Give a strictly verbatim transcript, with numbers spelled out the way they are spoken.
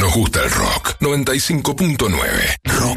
Nos gusta el rock. noventa y cinco punto nueve. Rock